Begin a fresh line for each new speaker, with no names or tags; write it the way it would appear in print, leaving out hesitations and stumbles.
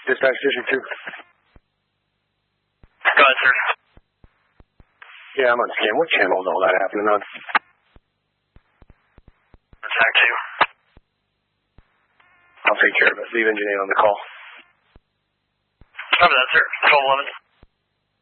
Dispatch Station 2.
Go ahead, sir.
Yeah, I'm on scan. What channel is all that happening on?
Attack 2.
I'll take care of it. Leave engineer on the call.
Remember that, sir. 1211.